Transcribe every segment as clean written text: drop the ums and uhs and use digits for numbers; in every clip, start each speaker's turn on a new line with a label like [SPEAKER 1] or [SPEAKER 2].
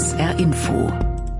[SPEAKER 1] SR Info.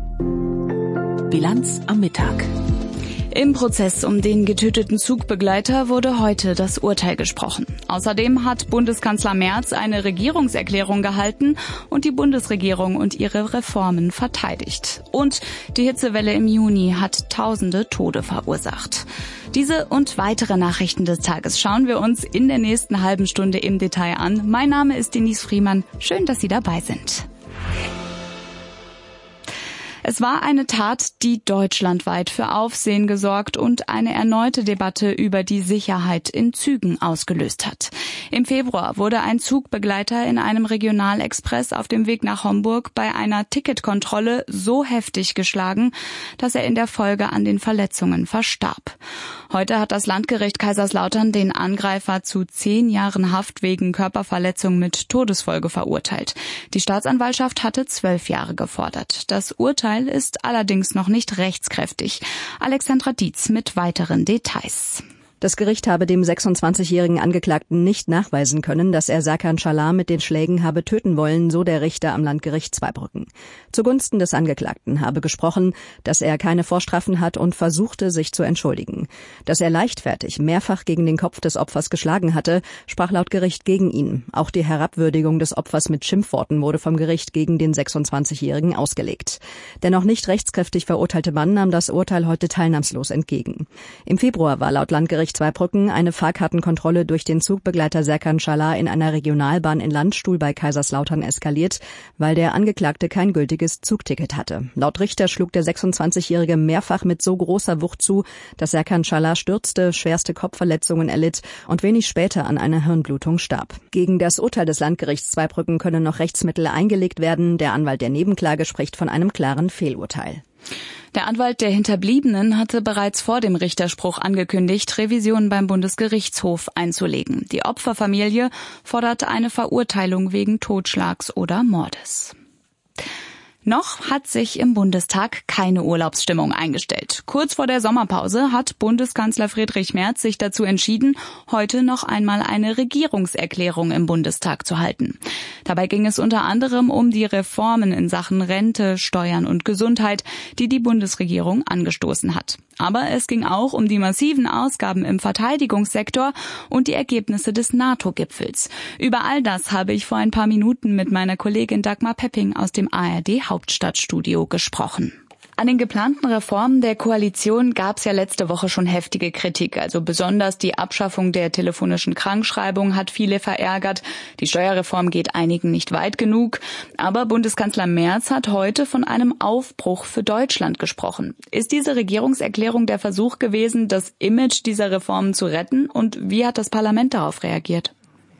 [SPEAKER 1] Bilanz am Mittag.
[SPEAKER 2] Im Prozess um den getöteten Zugbegleiter wurde heute das Urteil gesprochen. Außerdem hat Bundeskanzler Merz eine Regierungserklärung gehalten und die Bundesregierung und ihre Reformen verteidigt. Und die Hitzewelle im Juni hat tausende Tode verursacht. Diese und weitere Nachrichten des Tages schauen wir uns in der nächsten halben Stunde im Detail an. Mein Name ist Denise Friemann. Schön, dass Sie dabei sind. Es war eine Tat, die deutschlandweit für Aufsehen gesorgt und eine erneute Debatte über die Sicherheit in Zügen ausgelöst hat. Im Februar wurde ein Zugbegleiter in einem Regionalexpress auf dem Weg nach Homburg bei einer Ticketkontrolle so heftig geschlagen, dass er in der Folge an den Verletzungen verstarb. Heute hat das Landgericht Kaiserslautern den Angreifer zu 10 Jahren Haft wegen Körperverletzung mit Todesfolge verurteilt. Die Staatsanwaltschaft hatte 12 Jahre gefordert. Das Urteil ist allerdings noch nicht rechtskräftig. Alexandra Dietz mit weiteren Details.
[SPEAKER 3] Das Gericht habe dem 26-jährigen Angeklagten nicht nachweisen können, dass er Serkan Çalar mit den Schlägen habe töten wollen, so der Richter am Landgericht Zweibrücken. Zugunsten des Angeklagten habe gesprochen, dass er keine Vorstrafen hat und versuchte, sich zu entschuldigen. Dass er leichtfertig mehrfach gegen den Kopf des Opfers geschlagen hatte, sprach laut Gericht gegen ihn. Auch die Herabwürdigung des Opfers mit Schimpfworten wurde vom Gericht gegen den 26-jährigen ausgelegt. Der noch nicht rechtskräftig verurteilte Mann nahm das Urteil heute teilnahmslos entgegen. Im Februar war laut Landgericht Zweibrücken eine Fahrkartenkontrolle durch den Zugbegleiter Serkan Çalar in einer Regionalbahn in Landstuhl bei Kaiserslautern eskaliert, weil der Angeklagte kein gültiges Zugticket hatte. Laut Richter schlug der 26-Jährige mehrfach mit so großer Wucht zu, dass Serkan Çalar stürzte, schwerste Kopfverletzungen erlitt und wenig später an einer Hirnblutung starb. Gegen das Urteil des Landgerichts Zweibrücken können noch Rechtsmittel eingelegt werden. Der Anwalt der Nebenklage spricht von einem klaren Fehlurteil.
[SPEAKER 2] Der Anwalt der Hinterbliebenen hatte bereits vor dem Richterspruch angekündigt, Revision beim Bundesgerichtshof einzulegen. Die Opferfamilie fordert eine Verurteilung wegen Totschlags oder Mordes. Noch hat sich im Bundestag keine Urlaubsstimmung eingestellt. Kurz vor der Sommerpause hat Bundeskanzler Friedrich Merz sich dazu entschieden, heute noch einmal eine Regierungserklärung im Bundestag zu halten. Dabei ging es unter anderem um die Reformen in Sachen Rente, Steuern und Gesundheit, die die Bundesregierung angestoßen hat. Aber es ging auch um die massiven Ausgaben im Verteidigungssektor und die Ergebnisse des NATO-Gipfels. Über all das habe ich vor ein paar Minuten mit meiner Kollegin Dagmar Pepping aus dem ARD-Hauptstadtstudio gesprochen. An den geplanten Reformen der Koalition gab es ja letzte Woche schon heftige Kritik. Also besonders die Abschaffung der telefonischen Krankschreibung hat viele verärgert. Die Steuerreform geht einigen nicht weit genug. Aber Bundeskanzler Merz hat heute von einem Aufbruch für Deutschland gesprochen. Ist diese Regierungserklärung der Versuch gewesen, das Image dieser Reformen zu retten? Und wie hat das Parlament darauf reagiert?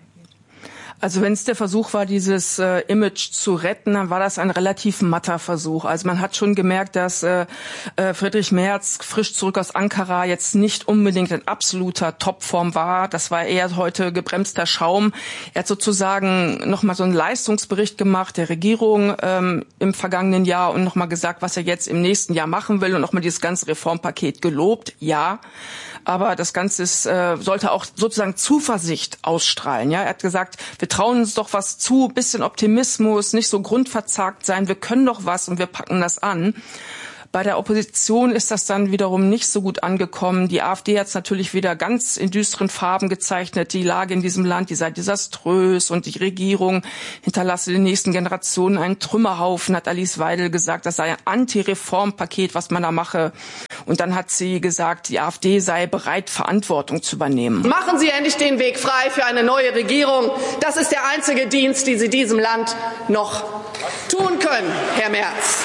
[SPEAKER 4] Also wenn es der Versuch war, dieses Image zu retten, dann war das ein relativ matter Versuch. Also man hat schon gemerkt, dass Friedrich Merz, frisch zurück aus Ankara, jetzt nicht unbedingt in absoluter Topform war. Das war eher heute gebremster Schaum. Er hat sozusagen nochmal so einen Leistungsbericht gemacht der Regierung im vergangenen Jahr und nochmal gesagt, was er jetzt im nächsten Jahr machen will und nochmal dieses ganze Reformpaket gelobt. Ja. Aber das Ganze sollte auch sozusagen Zuversicht ausstrahlen. Ja, er hat gesagt, wir trauen uns doch was zu, bisschen Optimismus, nicht so grundverzagt sein, wir können doch was und wir packen das an. Bei der Opposition ist das dann wiederum nicht so gut angekommen. Die AfD hat es natürlich wieder ganz in düsteren Farben gezeichnet. Die Lage in diesem Land, die sei desaströs und die Regierung hinterlasse den nächsten Generationen einen Trümmerhaufen, hat Alice Weidel gesagt. Das sei ein Anti-Reform-Paket, was man da mache. Und dann hat sie gesagt, die AfD sei bereit, Verantwortung zu übernehmen.
[SPEAKER 5] Machen Sie endlich den Weg frei für eine neue Regierung. Das ist der einzige Dienst, den Sie diesem Land noch tun können, Herr Merz.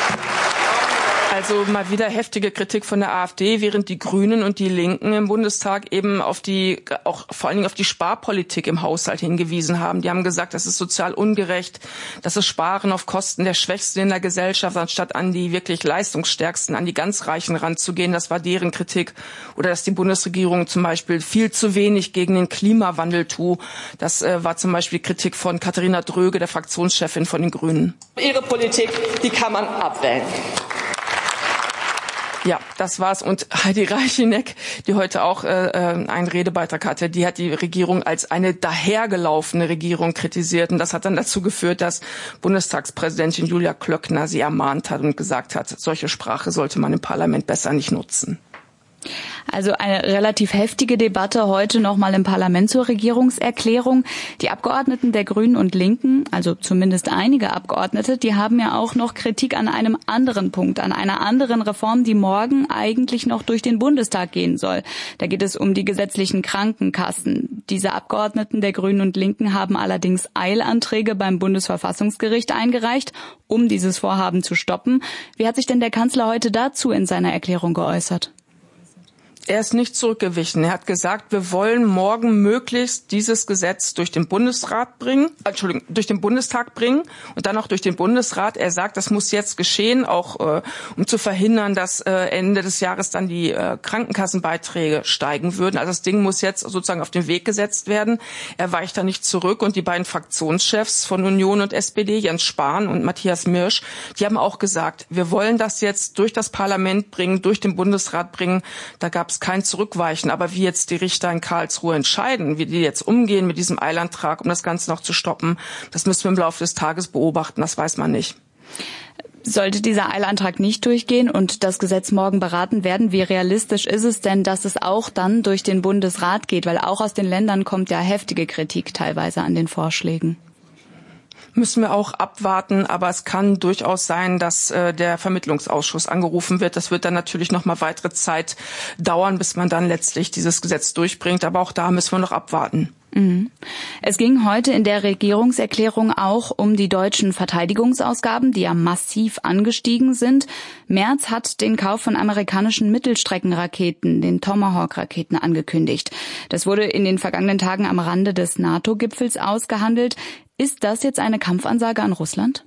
[SPEAKER 4] Also mal wieder heftige Kritik von der AfD, während die Grünen und die Linken im Bundestag eben auch vor allen Dingen auf die Sparpolitik im Haushalt hingewiesen haben. Die haben gesagt, das ist sozial ungerecht, das ist Sparen auf Kosten der Schwächsten in der Gesellschaft, anstatt an die wirklich Leistungsstärksten, an die ganz Reichen ranzugehen. Das war deren Kritik. Oder dass die Bundesregierung zum Beispiel viel zu wenig gegen den Klimawandel tut. Das war zum Beispiel Kritik von Katharina Dröge, der Fraktionschefin von den Grünen.
[SPEAKER 5] Ihre Politik, die kann man abwählen.
[SPEAKER 4] Ja, das war's. Und Heidi Reicheneck, die heute auch einen Redebeitrag hatte, die hat die Regierung als eine dahergelaufene Regierung kritisiert. Und das hat dann dazu geführt, dass Bundestagspräsidentin Julia Klöckner sie ermahnt hat und gesagt hat, solche Sprache sollte man im Parlament besser nicht nutzen.
[SPEAKER 2] Also eine relativ heftige Debatte heute nochmal im Parlament zur Regierungserklärung. Die Abgeordneten der Grünen und Linken, also zumindest einige Abgeordnete, die haben ja auch noch Kritik an einem anderen Punkt, an einer anderen Reform, die morgen eigentlich noch durch den Bundestag gehen soll. Da geht es um die gesetzlichen Krankenkassen. Diese Abgeordneten der Grünen und Linken haben allerdings Eilanträge beim Bundesverfassungsgericht eingereicht, um dieses Vorhaben zu stoppen. Wie hat sich denn der Kanzler heute dazu in seiner Erklärung geäußert?
[SPEAKER 4] Er ist nicht zurückgewichen. Er hat gesagt, wir wollen morgen möglichst dieses Gesetz durch den Bundestag bringen und dann auch durch den Bundesrat. Er sagt, das muss jetzt geschehen, auch um zu verhindern, dass Ende des Jahres dann die Krankenkassenbeiträge steigen würden. Also das Ding muss jetzt sozusagen auf den Weg gesetzt werden. Er weicht da nicht zurück. Und die beiden Fraktionschefs von Union und SPD, Jens Spahn und Matthias Mirsch, die haben auch gesagt, wir wollen das jetzt durch das Parlament bringen, durch den Bundesrat bringen. Da gab es kein Zurückweichen. Aber wie jetzt die Richter in Karlsruhe entscheiden, wie die jetzt umgehen mit diesem Eilantrag, um das Ganze noch zu stoppen, das müssen wir im Laufe des Tages beobachten. Das weiß man nicht.
[SPEAKER 2] Sollte dieser Eilantrag nicht durchgehen und das Gesetz morgen beraten werden, wie realistisch ist es denn, dass es auch dann durch den Bundesrat geht? Weil auch aus den Ländern kommt ja heftige Kritik teilweise an den Vorschlägen.
[SPEAKER 4] Müssen wir auch abwarten, aber es kann durchaus sein, dass der Vermittlungsausschuss angerufen wird. Das wird dann natürlich noch mal weitere Zeit dauern, bis man dann letztlich dieses Gesetz durchbringt. Aber auch da müssen wir noch abwarten.
[SPEAKER 2] Es ging heute in der Regierungserklärung auch um die deutschen Verteidigungsausgaben, die ja massiv angestiegen sind. Merz hat den Kauf von amerikanischen Mittelstreckenraketen, den Tomahawk-Raketen, angekündigt. Das wurde in den vergangenen Tagen am Rande des NATO-Gipfels ausgehandelt. Ist das jetzt eine Kampfansage an Russland?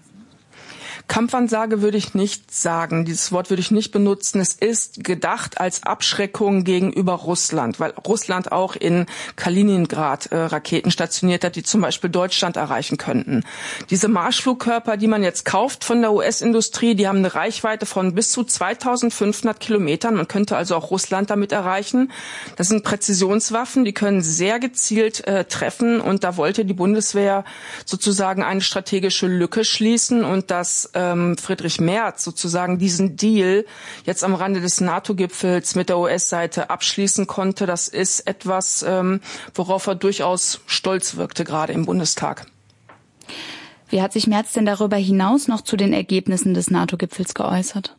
[SPEAKER 4] Kampfansage würde ich nicht sagen. Dieses Wort würde ich nicht benutzen. Es ist gedacht als Abschreckung gegenüber Russland, weil Russland auch in Kaliningrad Raketen stationiert hat, die zum Beispiel Deutschland erreichen könnten. Diese Marschflugkörper, die man jetzt kauft von der US-Industrie, die haben eine Reichweite von bis zu 2500 Kilometern. Man könnte also auch Russland damit erreichen. Das sind Präzisionswaffen, die können sehr gezielt treffen. Und da wollte die Bundeswehr sozusagen eine strategische Lücke schließen und das Friedrich Merz sozusagen diesen Deal jetzt am Rande des NATO-Gipfels mit der US-Seite abschließen konnte. Das ist etwas, worauf er durchaus stolz wirkte, gerade im Bundestag.
[SPEAKER 2] Wie hat sich Merz denn darüber hinaus noch zu den Ergebnissen des NATO-Gipfels geäußert?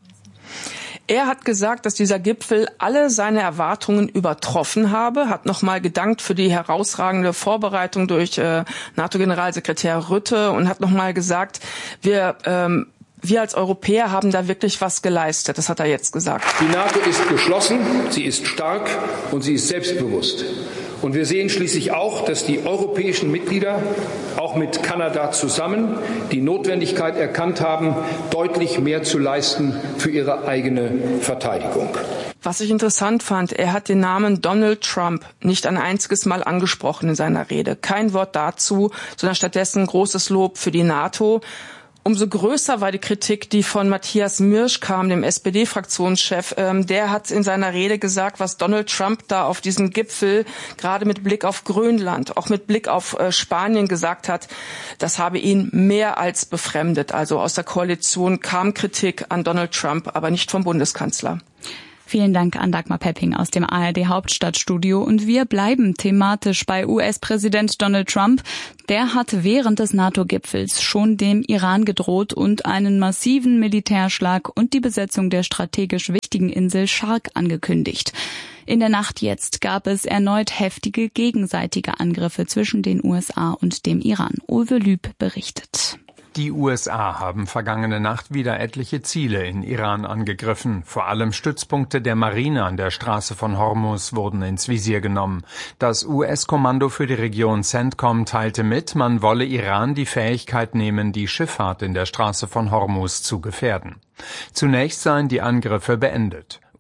[SPEAKER 4] Er hat gesagt, dass dieser Gipfel alle seine Erwartungen übertroffen habe, hat nochmal gedankt für die herausragende Vorbereitung durch NATO-Generalsekretär Rutte und hat nochmal gesagt, wir als Europäer haben da wirklich was geleistet. Das hat er jetzt gesagt.
[SPEAKER 1] Die NATO ist geschlossen, sie ist stark und sie ist selbstbewusst. Und wir sehen schließlich auch, dass die europäischen Mitglieder, auch mit Kanada zusammen, die Notwendigkeit erkannt haben, deutlich mehr zu leisten für ihre eigene Verteidigung.
[SPEAKER 4] Was ich interessant fand, er hat den Namen Donald Trump nicht ein einziges Mal angesprochen in seiner Rede. Kein Wort dazu, sondern stattdessen großes Lob für die NATO. Umso größer war die Kritik, die von Matthias Mirsch kam, dem SPD-Fraktionschef. Der hat in seiner Rede gesagt, was Donald Trump da auf diesem Gipfel gerade mit Blick auf Grönland, auch mit Blick auf Spanien gesagt hat, das habe ihn mehr als befremdet. Also aus der Koalition kam Kritik an Donald Trump, aber nicht vom Bundeskanzler.
[SPEAKER 2] Vielen Dank an Dagmar Pepping aus dem ARD Hauptstadtstudio. Und wir bleiben thematisch bei US-Präsident Donald Trump. Der hat während des NATO-Gipfels schon dem Iran gedroht und einen massiven Militärschlag und die Besetzung der strategisch wichtigen Insel Schark angekündigt. In der Nacht jetzt gab es erneut heftige gegenseitige Angriffe zwischen den USA und dem Iran. Uwe Lüb berichtet.
[SPEAKER 6] Die USA haben vergangene Nacht wieder etliche Ziele in Iran angegriffen. Vor allem Stützpunkte der Marine an der Straße von Hormuz wurden ins Visier genommen. Das US-Kommando für die Region CENTCOM teilte mit, man wolle Iran die Fähigkeit nehmen, die Schifffahrt in der Straße von Hormuz zu gefährden. Zunächst seien die Angriffe beendet.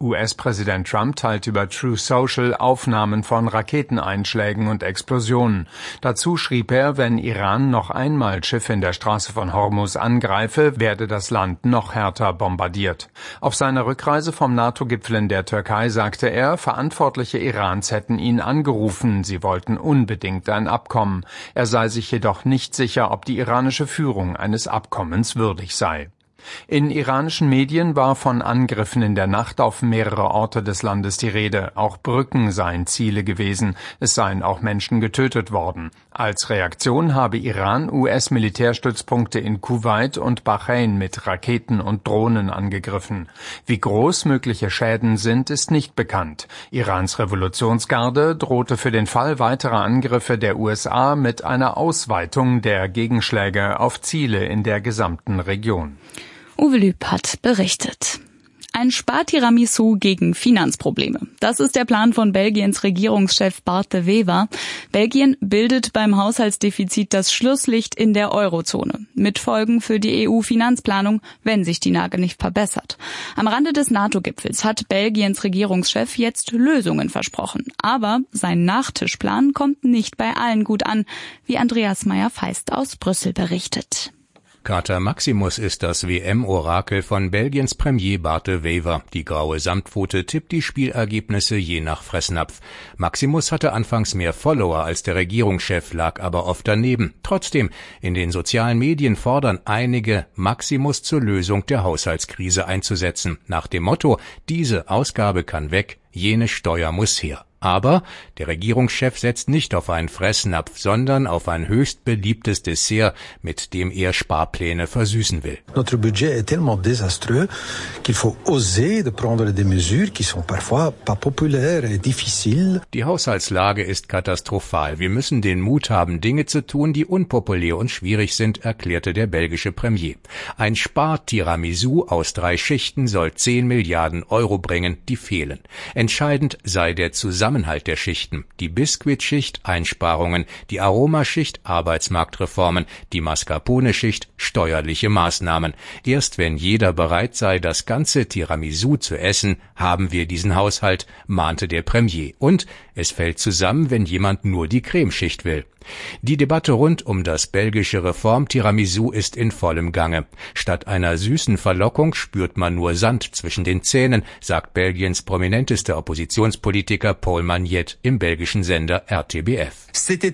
[SPEAKER 6] US-Präsident Trump teilt über Truth Social Aufnahmen von Raketeneinschlägen und Explosionen. Dazu schrieb er, wenn Iran noch einmal Schiffe in der Straße von Hormuz angreife, werde das Land noch härter bombardiert. Auf seiner Rückreise vom NATO-Gipfel in der Türkei sagte er, Verantwortliche Irans hätten ihn angerufen, sie wollten unbedingt ein Abkommen. Er sei sich jedoch nicht sicher, ob die iranische Führung eines Abkommens würdig sei. In iranischen Medien war von Angriffen in der Nacht auf mehrere Orte des Landes die Rede. Auch Brücken seien Ziele gewesen. Es seien auch Menschen getötet worden. Als Reaktion habe Iran US-Militärstützpunkte in Kuwait und Bahrain mit Raketen und Drohnen angegriffen. Wie groß mögliche Schäden sind, ist nicht bekannt. Irans Revolutionsgarde drohte für den Fall weiterer Angriffe der USA mit einer Ausweitung der Gegenschläge auf Ziele in der gesamten Region.
[SPEAKER 2] Uwe Lüb hat berichtet. Ein Spartiramisu gegen Finanzprobleme. Das ist der Plan von Belgiens Regierungschef Bart de Wever. Belgien bildet beim Haushaltsdefizit das Schlusslicht in der Eurozone. Mit Folgen für die EU-Finanzplanung, wenn sich die Lage nicht verbessert. Am Rande des NATO-Gipfels hat Belgiens Regierungschef jetzt Lösungen versprochen. Aber sein Nachtischplan kommt nicht bei allen gut an, wie Andreas Meyer-Feist aus Brüssel berichtet.
[SPEAKER 7] Kater Maximus ist das WM-Orakel von Belgiens Premier Bart de Wever. Die graue Samtpfote tippt die Spielergebnisse je nach Fressnapf. Maximus hatte anfangs mehr Follower als der Regierungschef, lag aber oft daneben. Trotzdem, in den sozialen Medien fordern einige, Maximus zur Lösung der Haushaltskrise einzusetzen. Nach dem Motto, diese Ausgabe kann weg, jene Steuer muss her. Aber der Regierungschef setzt nicht auf einen Fressnapf, sondern auf ein höchst beliebtes Dessert, mit dem er Sparpläne versüßen will.
[SPEAKER 8] Notre budget est tellement désastreux qu'il faut oser de prendre des mesures qui sont parfois pas populaires et difficiles.
[SPEAKER 7] Die Haushaltslage ist katastrophal. Wir müssen den Mut haben, Dinge zu tun, die unpopulär und schwierig sind, erklärte der belgische Premier. Ein Spar-Tiramisu aus 3 Schichten soll 10 Milliarden Euro bringen, die fehlen. Entscheidend sei der Zusammenhalt der Schichten, die Biskuitschicht Einsparungen, die Aromaschicht Arbeitsmarktreformen, die Mascarpone-Schicht steuerliche Maßnahmen. Erst wenn jeder bereit sei, das ganze Tiramisu zu essen, haben wir diesen Haushalt, mahnte der Premier. Und es fällt zusammen, wenn jemand nur die Cremeschicht will. Die Debatte rund um das belgische Reform-Tiramisu ist in vollem Gange. Statt einer süßen Verlockung spürt man nur Sand zwischen den Zähnen, sagt Belgiens prominentester Oppositionspolitiker Paul Magnette im belgischen Sender RTBF.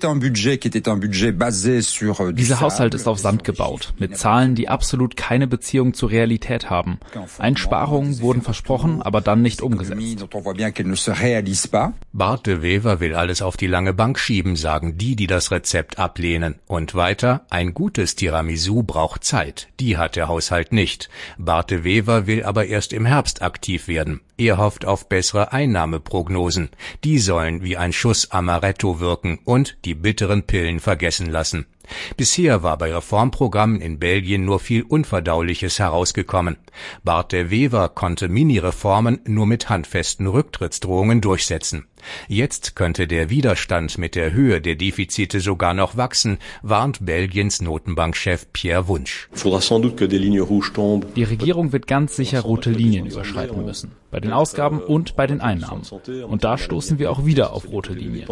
[SPEAKER 9] Dieser Haushalt ist auf Sand gebaut, mit Zahlen, die absolut keine Beziehung zur Realität haben. Einsparungen wurden versprochen, aber dann nicht umgesetzt.
[SPEAKER 7] Bart de Wever will alles auf die lange Bank schieben, sagen die das Rezept ablehnen. Und weiter, ein gutes Tiramisu braucht Zeit. Die hat der Haushalt nicht. Bart de Wever will aber erst im Herbst aktiv werden. Er hofft auf bessere Einnahmeprognosen. Die sollen wie ein Schuss Amaretto wirken und die bitteren Pillen vergessen lassen. Bisher war bei Reformprogrammen in Belgien nur viel Unverdauliches herausgekommen. Bart de Wever konnte Mini-Reformen nur mit handfesten Rücktrittsdrohungen durchsetzen. Jetzt könnte der Widerstand mit der Höhe der Defizite sogar noch wachsen, warnt Belgiens Notenbankchef Pierre Wunsch.
[SPEAKER 9] Die Regierung wird ganz sicher rote Linien überschreiten müssen, bei den Ausgaben und bei den Einnahmen. Und da stoßen wir auch wieder auf rote Linien.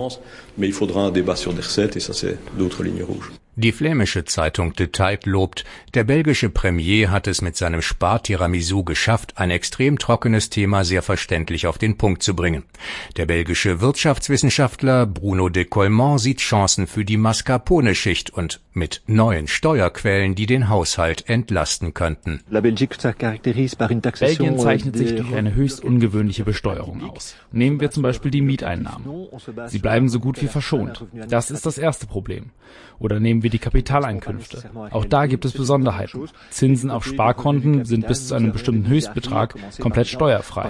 [SPEAKER 7] Die flämische Zeitung De Tijd lobt, der belgische Premier hat es mit seinem Spar-Tiramisu geschafft, ein extrem trockenes Thema sehr verständlich auf den Punkt zu bringen. Der belgische Wirtschaftswissenschaftler Bruno de Colmont sieht Chancen für die Mascarpone-Schicht und mit neuen Steuerquellen, die den Haushalt entlasten könnten.
[SPEAKER 9] Belgien zeichnet sich durch eine höchst ungewöhnliche Besteuerung aus. Nehmen wir zum Beispiel die Mieteinnahmen. Sie bleiben so gut wie verschont. Das ist das erste Problem. Oder nehmen wir die Kapitaleinkünfte. Auch da gibt es Besonderheiten. Zinsen auf Sparkonten sind bis zu einem bestimmten Höchstbetrag komplett steuerfrei.